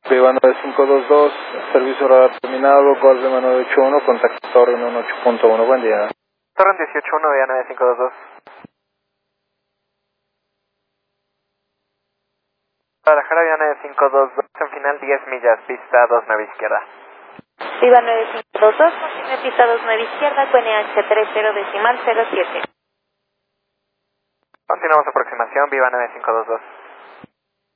Viva 9522, servicio radar terminado, Golf Lima 981, contacto Torre 18.1, buen día. Torre 181, Viva 9522. Guadalajara, Viva 9522, en final 10 millas, pista 29 izquierda. Viva 9522, continúe pista 29 izquierda, QNH 30 decimal 07. Continuamos aproximación, Viva 9522.